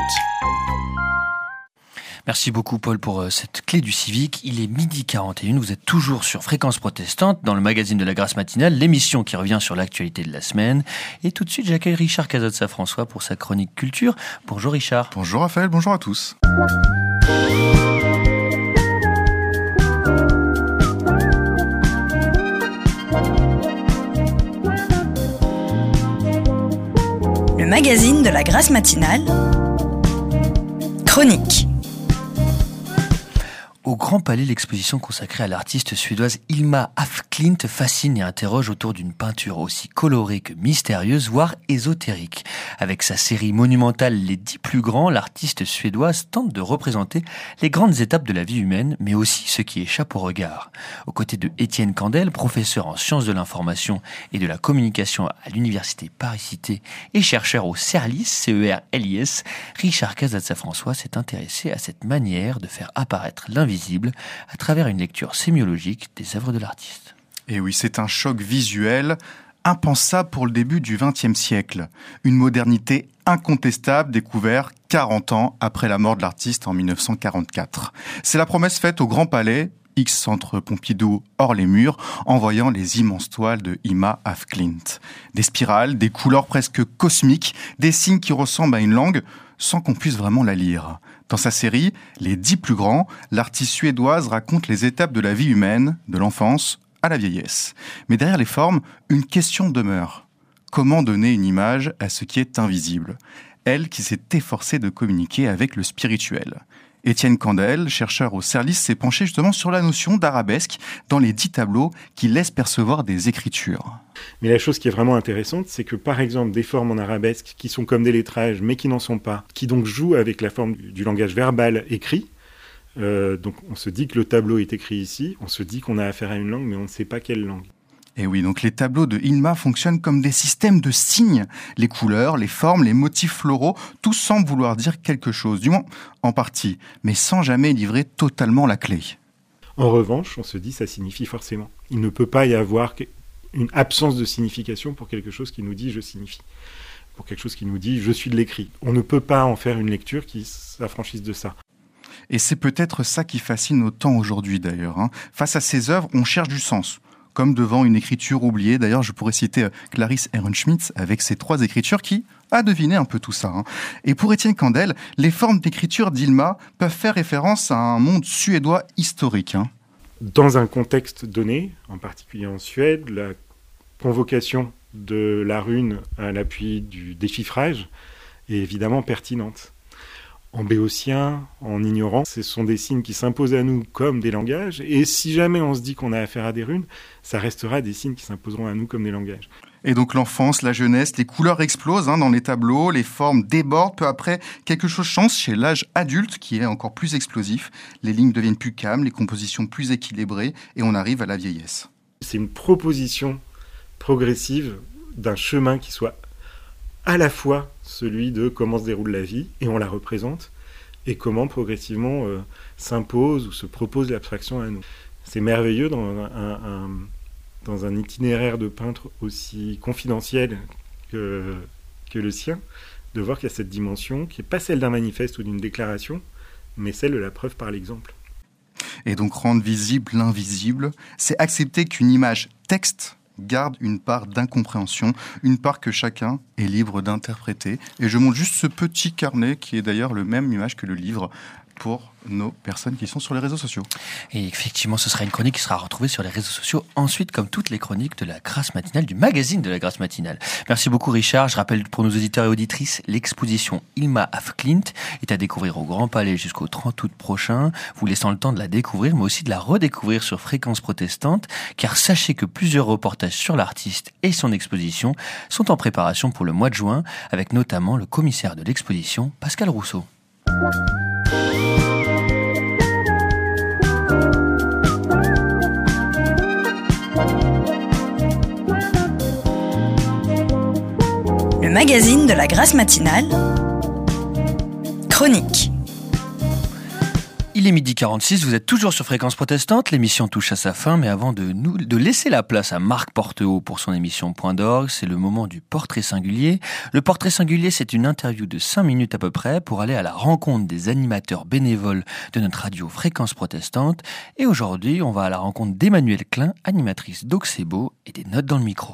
Merci beaucoup Paul pour cette clé du civique. Il est 12h41, vous êtes toujours sur Fréquence Protestante dans le magazine de la Grâce matinale, l'émission qui revient sur l'actualité de la semaine. Et tout de suite, j'accueille Richard Cazotza-François pour sa chronique culture. Bonjour Richard. Bonjour Raphaël, bonjour à tous. Le magazine de la Grâce matinale. Chronique. Au Grand Palais, l'exposition consacrée à l'artiste suédoise Hilma af Klint fascine et interroge autour d'une peinture aussi colorée que mystérieuse, voire ésotérique. Avec sa série monumentale Les 10 plus grands, l'artiste suédoise tente de représenter les grandes étapes de la vie humaine, mais aussi ce qui échappe au regard. Aux côtés de Étienne Candel, professeur en sciences de l'information et de la communication à l'université Paris-Cité et chercheur au CERLIS, CERLIS, Richard Cazotza-François s'est intéressé à cette manière de faire apparaître l'invisible à travers une lecture sémiologique des œuvres de l'artiste. Et oui, c'est un choc visuel impensable pour le début du XXe siècle. Une modernité incontestable découverte 40 ans après la mort de l'artiste en 1944. C'est la promesse faite au Grand Palais, X-Centre Pompidou hors les murs, en voyant les immenses toiles de Hilma af Klint. Des spirales, des couleurs presque cosmiques, des signes qui ressemblent à une langue sans qu'on puisse vraiment la lire. Dans sa série « Les 10 plus grands », l'artiste suédoise raconte les étapes de la vie humaine, de l'enfance à la vieillesse. Mais derrière les formes, une question demeure. Comment donner une image à ce qui est invisible ? Elle qui s'est efforcée de communiquer avec le spirituel. Étienne Candel, chercheur au CERLIS, s'est penché justement sur la notion d'arabesque dans les 10 tableaux qui laissent percevoir des écritures. Mais la chose qui est vraiment intéressante, c'est que par exemple des formes en arabesque qui sont comme des lettrages mais qui n'en sont pas, qui donc jouent avec la forme du langage verbal écrit, donc on se dit que le tableau est écrit ici, on se dit qu'on a affaire à une langue mais on ne sait pas quelle langue. Et oui, donc les tableaux de Ilma fonctionnent comme des systèmes de signes. Les couleurs, les formes, les motifs floraux, tout semble vouloir dire quelque chose, du moins en partie, mais sans jamais livrer totalement la clé. En revanche, on se dit ça signifie forcément. Il ne peut pas y avoir une absence de signification pour quelque chose qui nous dit « je signifie », pour quelque chose qui nous dit « je suis de l'écrit ». On ne peut pas en faire une lecture qui s'affranchisse de ça. Et c'est peut-être ça qui fascine autant aujourd'hui d'ailleurs. Face à ces œuvres, on cherche du sens, comme devant une écriture oubliée. D'ailleurs, je pourrais citer Clarisse Ehrenschmidt avec ses 3 écritures qui a deviné un peu tout ça. Et pour Étienne Candel, les formes d'écriture d'Ilma peuvent faire référence à un monde suédois historique. Dans un contexte donné, en particulier en Suède, la convocation de la rune à l'appui du déchiffrage est évidemment pertinente. En béotien, en ignorant, ce sont des signes qui s'imposent à nous comme des langages, et si jamais on se dit qu'on a affaire à des runes, ça restera des signes qui s'imposeront à nous comme des langages. Et donc l'enfance, la jeunesse, les couleurs explosent dans les tableaux, les formes débordent, peu après, quelque chose change chez l'âge adulte qui est encore plus explosif, les lignes deviennent plus calmes, les compositions plus équilibrées, et on arrive à la vieillesse. C'est une proposition progressive d'un chemin qui soit à la fois celui de comment se déroule la vie, et on la représente, et comment progressivement s'impose ou se propose l'abstraction à nous. C'est merveilleux dans un itinéraire de peintre aussi confidentiel que le sien, de voir qu'il y a cette dimension qui n'est pas celle d'un manifeste ou d'une déclaration, mais celle de la preuve par l'exemple. Et donc rendre visible l'invisible, c'est accepter qu'une image texte garde une part d'incompréhension, une part que chacun est libre d'interpréter. Et je montre juste ce petit carnet qui est d'ailleurs le même image que le livre pour nos personnes qui sont sur les réseaux sociaux. Et effectivement, ce sera une chronique qui sera retrouvée sur les réseaux sociaux ensuite, comme toutes les chroniques de la Grâce matinale, du magazine de la Grâce matinale. Merci beaucoup Richard. Je rappelle pour nos auditeurs et auditrices, l'exposition Ilma af Klint est à découvrir au Grand Palais jusqu'au 30 août prochain, vous laissant le temps de la découvrir, mais aussi de la redécouvrir sur Fréquence Protestante, car sachez que plusieurs reportages sur l'artiste et son exposition sont en préparation pour le mois de juin, avec notamment le commissaire de l'exposition, Pascal Rousseau. Le magazine de la Grâce matinale. Chronique. Il est 12h46, vous êtes toujours sur Fréquence Protestante, l'émission touche à sa fin, mais avant de laisser la place à Marc Porteau pour son émission Point d'orgue, c'est le moment du portrait singulier. Le portrait singulier, c'est une interview de 5 minutes à peu près pour aller à la rencontre des animateurs bénévoles de notre radio Fréquence Protestante. Et aujourd'hui, on va à la rencontre d'Emmanuelle Klein, animatrice d'Oxebo et des notes dans le micro.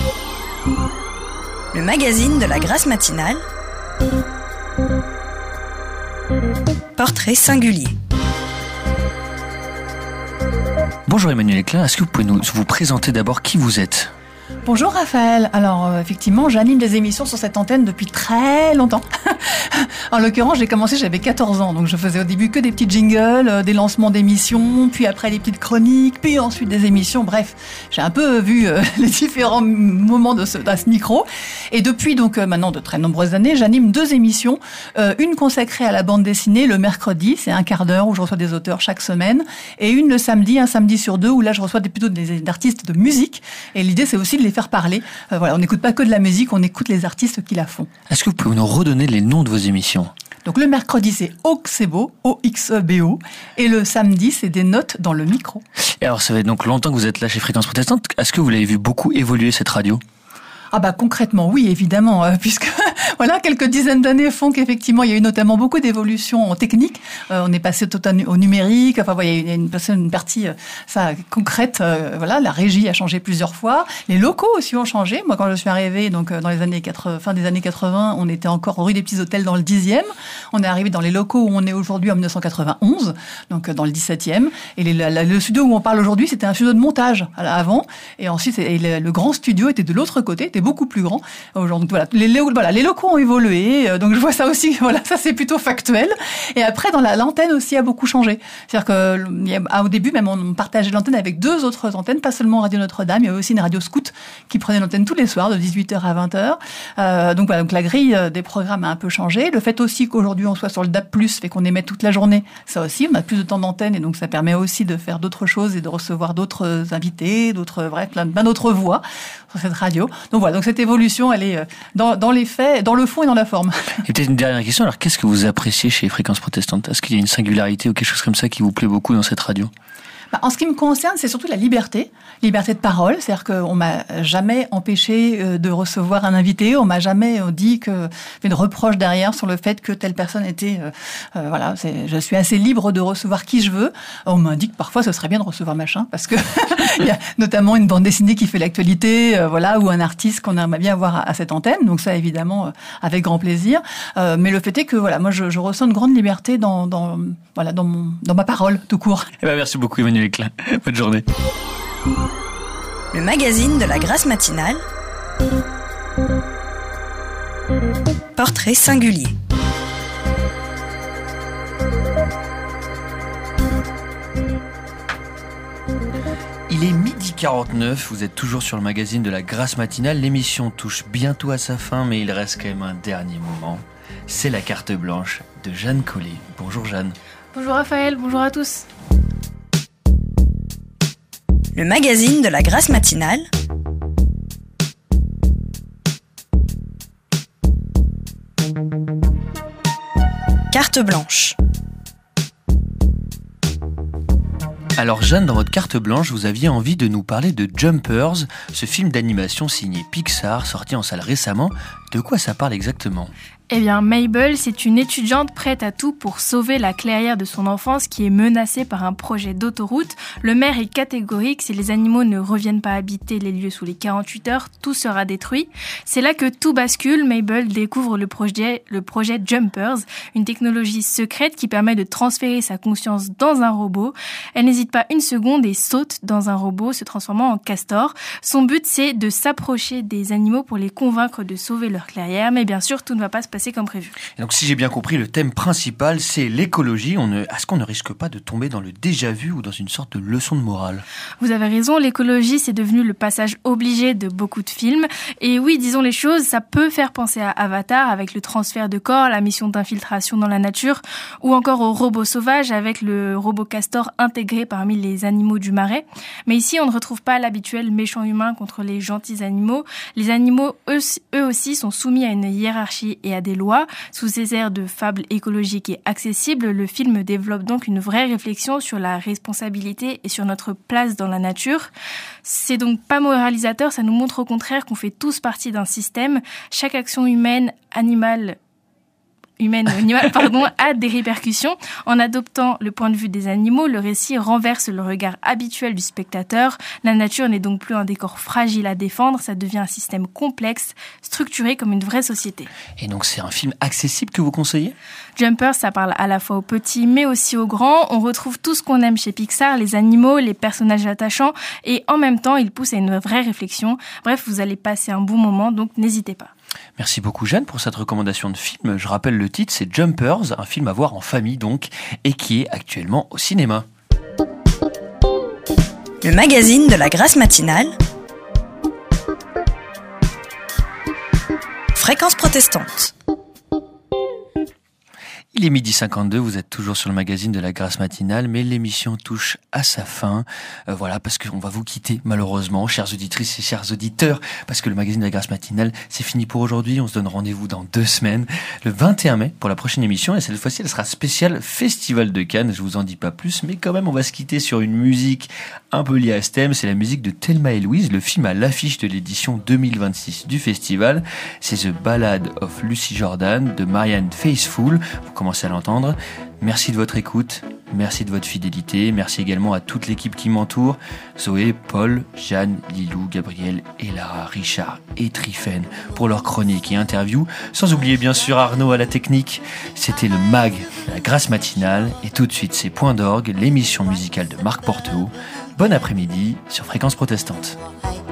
Le magazine de la Grâce matinale. Portrait singulier. Bonjour Emmanuelle Klein, est-ce que vous pouvez vous présenter d'abord qui vous êtes ? Bonjour Raphaël. Alors effectivement, j'anime des émissions sur cette antenne depuis très longtemps. En l'occurrence, j'ai commencé, j'avais 14 ans, donc je faisais au début que des petits jingles, des lancements d'émissions, puis après des petites chroniques, puis ensuite des émissions. Bref, j'ai un peu vu les différents moments de ce micro. Et depuis donc maintenant de très nombreuses années, j'anime 2 émissions, une consacrée à la bande dessinée le mercredi, c'est un quart d'heure où je reçois des auteurs chaque semaine, et une le samedi, un samedi sur 2 où là je reçois plutôt des artistes de musique. Et l'idée c'est aussi de les faire parler. Voilà, on n'écoute pas que de la musique, on écoute les artistes qui la font. Est-ce que vous pouvez nous redonner les noms de vos émissions ? Donc le mercredi c'est Oxebo, O-X-E-B-O, et le samedi c'est des notes dans le micro. Et alors ça fait donc longtemps que vous êtes là chez Fréquence Protestante. Est-ce que vous l'avez vu beaucoup évoluer cette radio ? Ah bah concrètement oui évidemment puisque voilà quelques dizaines d'années font qu'effectivement il y a eu notamment beaucoup d'évolutions techniques. On est passé au numérique. Enfin voilà, il y a une partie concrète. Voilà, la régie a changé plusieurs fois. Les locaux aussi ont changé. Moi quand je suis arrivée donc dans les années fin des années 80, on était encore rue des Petits Hôtels dans le 10e. On est arrivé dans les locaux où on est aujourd'hui en 1991, donc dans le 17e. Et le studio où on parle aujourd'hui, c'était un studio de montage avant. Et ensuite le grand studio était de l'autre côté, était beaucoup plus grand. Aujourd'hui voilà, les locaux locaux ont évolué, donc je vois ça aussi, voilà, ça c'est plutôt factuel. Et après, l'antenne aussi a beaucoup changé. C'est-à-dire que au début, même on partageait l'antenne avec 2 autres antennes, pas seulement Radio Notre-Dame, il y avait aussi une radio scout qui prenait l'antenne tous les soirs de 18h à 20h. Donc la grille des programmes a un peu changé. Le fait aussi qu'aujourd'hui on soit sur le DAB+, fait qu'on émet toute la journée, ça aussi, on a plus de temps d'antenne et donc ça permet aussi de faire d'autres choses et de recevoir d'autres invités, plein d'autres voix sur cette radio. Donc voilà, donc cette évolution, elle est dans les faits, dans le fond et dans la forme. Et peut-être une dernière question, alors qu'est-ce que vous appréciez chez Fréquence Protestante ? Est-ce qu'il y a une singularité ou quelque chose comme ça qui vous plaît beaucoup dans cette radio ? En ce qui me concerne, c'est surtout la liberté de parole. C'est-à-dire qu'on m'a jamais empêché de recevoir un invité. On m'a jamais dit fait de reproches derrière sur le fait que telle personne était, je suis assez libre de recevoir qui je veux. On m'indique parfois ce serait bien de recevoir machin parce que il y a notamment une bande dessinée qui fait l'actualité, ou un artiste qu'on aimerait bien avoir à cette antenne. Donc ça, évidemment, avec grand plaisir. Mais le fait est que moi, je ressens une grande liberté dans ma parole tout court. Merci beaucoup, Emmanuel Eklund. Bonne journée. Le magazine de la Grâce matinale. Portrait singulier. Il est 12h49, vous êtes toujours sur le magazine de la Grâce matinale. L'émission touche bientôt à sa fin, mais il reste quand même un dernier moment. C'est la carte blanche de Jeanne Collet. Bonjour Jeanne. Bonjour Raphaël, bonjour à tous. Le magazine de la Grâce matinale. Carte blanche. Alors Jeanne, dans votre carte blanche, vous aviez envie de nous parler de Jumpers, ce film d'animation signé Pixar, sorti en salle récemment. De quoi ça parle exactement ? Eh bien, Mabel, c'est une étudiante prête à tout pour sauver la clairière de son enfance qui est menacée par un projet d'autoroute. Le maire est catégorique, si les animaux ne reviennent pas habiter les lieux sous les 48 heures, tout sera détruit. C'est là que tout bascule. Mabel découvre le projet Jumpers, une technologie secrète qui permet de transférer sa conscience dans un robot. Elle n'hésite pas une seconde et saute dans un robot, se transformant en castor. Son but, c'est de s'approcher des animaux pour les convaincre de sauver leur clairière, mais bien sûr, tout ne va pas se passer comme prévu. Et donc, si j'ai bien compris, le thème principal, c'est l'écologie. Est-ce qu'on ne risque pas de tomber dans le déjà-vu ou dans une sorte de leçon de morale ? Vous avez raison, l'écologie, c'est devenu le passage obligé de beaucoup de films. Et oui, disons les choses, ça peut faire penser à Avatar avec le transfert de corps, la mission d'infiltration dans la nature, ou encore au robot sauvage avec le robot castor intégré parmi les animaux du marais. Mais ici, on ne retrouve pas l'habituel méchant humain contre les gentils animaux. Les animaux, eux aussi, sont soumis à une hiérarchie et à des lois. Sous ces airs de fable écologique et accessible, le film développe donc une vraie réflexion sur la responsabilité et sur notre place dans la nature. C'est donc pas moralisateur, ça nous montre au contraire qu'on fait tous partie d'un système. Chaque action humaine, animale, a des répercussions. En adoptant le point de vue des animaux, le récit renverse le regard habituel du spectateur. La nature n'est donc plus un décor fragile à défendre, ça devient un système complexe, structuré comme une vraie société. Et donc c'est un film accessible que vous conseillez ? Jumpers, ça parle à la fois aux petits mais aussi aux grands. On retrouve tout ce qu'on aime chez Pixar, les animaux, les personnages attachants, et en même temps, il pousse à une vraie réflexion. Bref, vous allez passer un bon moment, donc n'hésitez pas. Merci beaucoup Jeanne pour cette recommandation de film. Je rappelle le titre, c'est Jumpers, un film à voir en famille donc, et qui est actuellement au cinéma. Le magazine de la Grâce matinale. Fréquence protestante. Il est 12h52, vous êtes toujours sur le magazine de la Grâce matinale, mais l'émission touche à sa fin. Voilà, parce qu'on va vous quitter malheureusement, chères auditrices et chers auditeurs, parce que le magazine de la Grâce matinale, c'est fini pour aujourd'hui. On se donne rendez-vous dans 2 semaines, le 21 mai, pour la prochaine émission. Et cette fois-ci, elle sera spéciale Festival de Cannes. Je vous en dis pas plus, mais quand même, on va se quitter sur une musique un peu liée à ce thème. C'est la musique de Thelma et Louise, le film à l'affiche de l'édition 2026 du festival. C'est The Ballad of Lucy Jordan de Marianne Faithfull. Vous commencez à l'entendre. Merci de votre écoute, merci de votre fidélité, merci également à toute l'équipe qui m'entoure, Zoé, Paul, Jeanne, Lilou, Gabriel, Lara, Richard et Trifen pour leurs chroniques et interviews, sans oublier bien sûr Arnaud à la technique. C'était le MAG, la Grâce matinale, et tout de suite c'est Point d'orgue, l'émission musicale de Marc Porteau. Bon après-midi sur Fréquence Protestante.